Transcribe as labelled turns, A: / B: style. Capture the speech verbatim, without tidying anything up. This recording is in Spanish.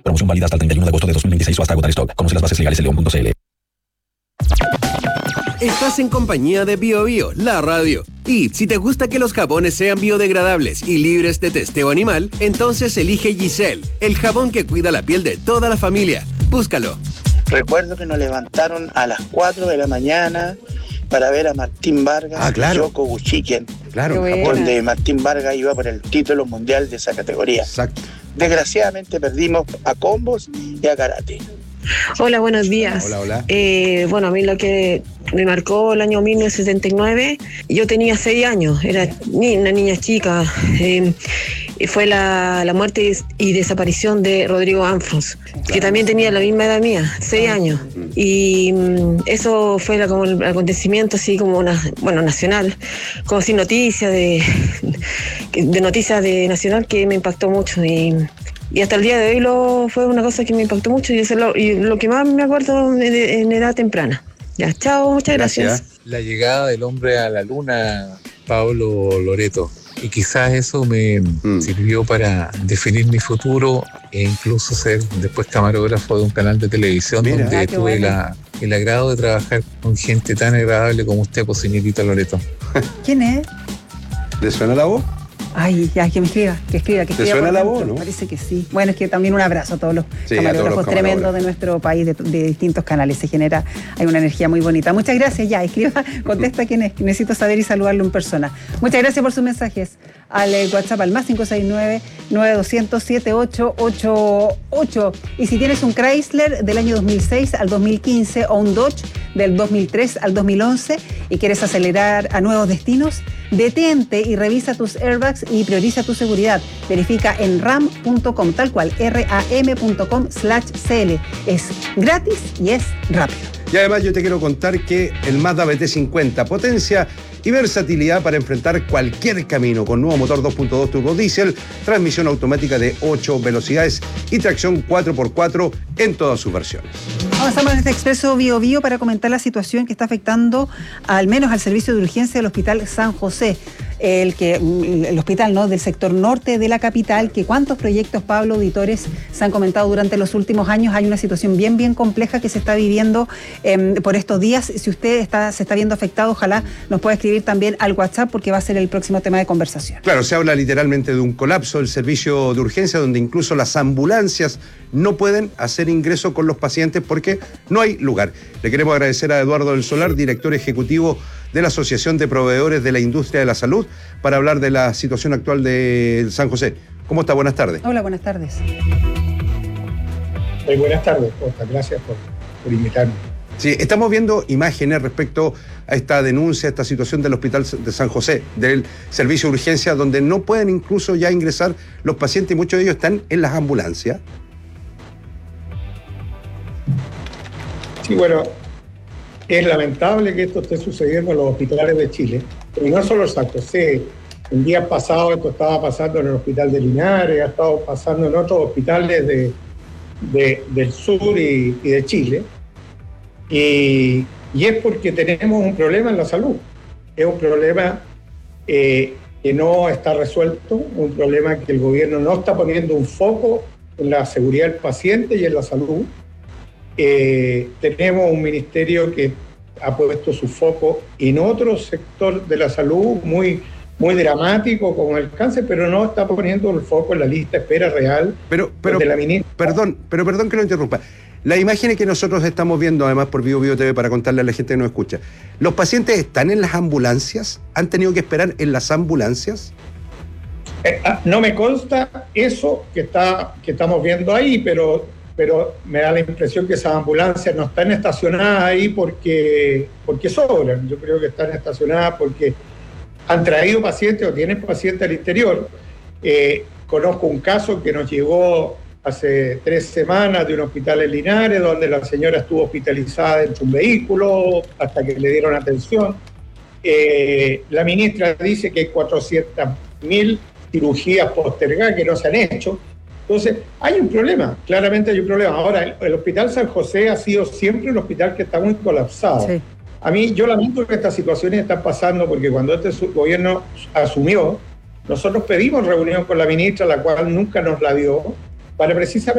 A: Promoción válida hasta el treinta y uno de agosto de dos mil veintiséis o hasta agotar stock. Conoce las bases legales en león punto c l.
B: Estás en compañía de Bio Bio, la radio. Y si te gusta que los jabones sean biodegradables y libres de testeo animal, entonces elige Giselle, el jabón que cuida la piel de toda la familia. Búscalo.
C: Recuerdo que nos levantaron a las cuatro de la mañana para ver a Martín Vargas
D: ah, claro.
C: y Yoko Buchiken,
D: claro,
C: donde Martín Vargas iba por el título mundial de esa categoría.
D: Exacto.
C: Desgraciadamente perdimos a combos y a karate.
E: Hola, buenos días.
D: Hola, hola.
E: Eh, bueno, a mí lo que me marcó el año mil novecientos setenta y nueve, yo tenía seis años, era ni, una niña chica. Eh, fue la, la muerte y desaparición de Rodrigo Anfros, claro, que también tenía la misma edad mía, seis años. Y mm, eso fue la, como el acontecimiento así como una, bueno, nacional, como sin noticias de, de noticias de nacional que me impactó mucho. Y Y hasta el día de hoy lo, fue una cosa que me impactó mucho y es lo, y lo que más me acuerdo de, en edad temprana. Ya, chao, muchas gracias. gracias.
F: La llegada del hombre a la luna, Pablo Loreto. Y quizás eso me mm. sirvió para definir mi futuro e incluso ser después camarógrafo de un canal de televisión. Mira, donde ah, tuve bueno. la, el agrado de trabajar con gente tan agradable como usted, pues, señorita Loreto.
G: ¿Quién es?
D: ¿Le suena la voz?
G: Ay, ya, que me escriba, que escriba, que escriba.
D: ¿Te suena la voz, no?
G: Parece que sí. Bueno, es que también un abrazo a todos los
D: sí,
G: camarógrafos tremendos de nuestro país, de, de distintos canales. Se genera, hay una energía muy bonita. Muchas gracias, ya, escriba, contesta quién es, necesito saber y saludarlo en persona. Muchas gracias por sus mensajes al eh, WhatsApp, al más cinco seis nueve, nueve dos cero cero, siete ocho ocho ocho. Y si tienes un Chrysler del año dos mil seis al dos mil quince o un Dodge del dos mil tres al dos mil once y quieres acelerar a nuevos destinos, detente y revisa tus airbags y prioriza tu seguridad. Verifica en ram punto com, tal cual, ram punto com slash cl. Es gratis y es rápido.
D: Y además yo te quiero contar que el Mazda B T cincuenta, potencia y versatilidad para enfrentar cualquier camino, con nuevo motor dos punto dos turbo diésel, transmisión automática de ocho velocidades y tracción cuatro por cuatro en todas sus versiones.
G: Avanzamos en este Expreso Bio Bio para comentar la situación que está afectando al menos al servicio de urgencia del Hospital San José, el que el hospital, ¿no?, del sector norte de la capital, que cuántos proyectos, Pablo, auditores, se han comentado durante los últimos años. Hay una situación bien, bien compleja que se está viviendo eh, por estos días. Si usted está, se está viendo afectado, ojalá nos pueda escribir también al WhatsApp, porque va a ser el próximo tema de conversación. Claro,
D: se habla literalmente de un colapso del servicio de urgencia, donde incluso las ambulancias no pueden hacer ingreso con los pacientes porque no hay lugar. Le queremos agradecer a Eduardo del Solar, director ejecutivo de la Asociación de Proveedores de la Industria de la Salud, para hablar de la situación actual de San José. ¿Cómo está? Buenas tardes.
G: Hola, buenas tardes.
H: Muy buenas tardes, Costa. Gracias por, por invitarme.
D: Sí, estamos viendo imágenes respecto a esta denuncia, a esta situación del Hospital de San José, del servicio de urgencia, donde no pueden incluso ya ingresar los pacientes y muchos de ellos están en las ambulancias.
H: Sí, bueno, es lamentable que esto esté sucediendo en los hospitales de Chile, pero no solo en San José. El día pasado esto estaba pasando en el Hospital de Linares, ha estado pasando en otros hospitales de, de, del sur y, y de Chile. Y, y es porque tenemos un problema en la salud. Es un problema eh, que no está resuelto, un problema que el gobierno no está poniendo un foco en la seguridad del paciente y en la salud. Eh, tenemos un ministerio que ha puesto su foco en otro sector de la salud muy, muy dramático como el cáncer, pero no está poniendo el foco en la lista de espera real
D: pero, pero,
H: de la ministra.
D: Perdón, pero perdón que lo interrumpa. Las imágenes que nosotros estamos viendo, además por Bio Bio T V, para contarle a la gente que nos escucha, ¿los pacientes están en las ambulancias? ¿Han tenido que esperar en las ambulancias?
H: Eh, no me consta eso que, está, que estamos viendo ahí, pero... pero me da la impresión que esas ambulancias no están estacionadas ahí porque, porque sobran. Yo creo que están estacionadas porque han traído pacientes o tienen pacientes al interior. Eh, conozco un caso que nos llegó hace tres semanas de un hospital en Linares, donde la señora estuvo hospitalizada dentro de un vehículo hasta que le dieron atención. Eh, la ministra dice que hay cuatrocientas mil cirugías postergadas que no se han hecho. Entonces, hay un problema, claramente hay un problema. Ahora, el, el Hospital San José ha sido siempre un hospital que está muy colapsado. Sí. A mí, yo lamento que estas situaciones están pasando porque cuando este gobierno asumió, nosotros pedimos reunión con la ministra, la cual nunca nos la dio, para precisamente